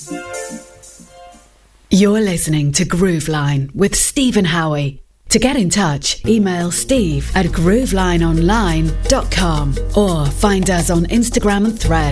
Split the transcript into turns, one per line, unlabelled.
You're listening to Grooveline with Stephen Howie. To get in touch, email steve@groovelineonline.com or find us on Instagram and Threads.